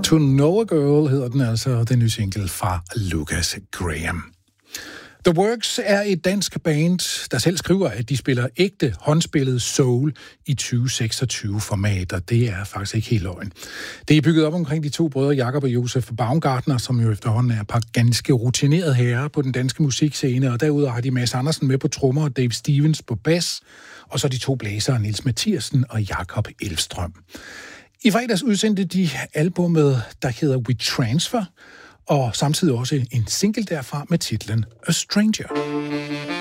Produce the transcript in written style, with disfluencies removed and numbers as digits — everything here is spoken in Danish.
To Know a Girl hedder den altså, den nye single fra Lucas Graham. The Works er et dansk band, der selv skriver, at de spiller ægte håndspillet soul i 2026-format, og det er faktisk ikke helt løgn. Det er bygget op omkring de to brødre, Jakob og Josef Baumgartner, som jo efterhånden er et par ganske rutinerede herrer på den danske musikscene, og derudover har de Mads Andersen med på trommer og Dave Stevens på bas, og så de to blæsere, Niels Mathiasen og Jakob Elvstrøm. I fredags udsendte de albumet, der hedder We Transfer, og samtidig også en single derfra med titlen A Stranger.